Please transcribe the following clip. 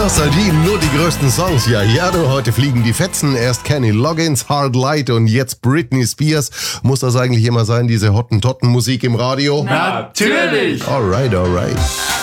Nostalgie, nur die größten Songs. Ja, du, heute fliegen die Fetzen. Erst Kenny Loggins, Hard Light und jetzt Britney Spears. Muss das eigentlich immer sein, diese Hottentotten-Musik im Radio? Natürlich! Alright.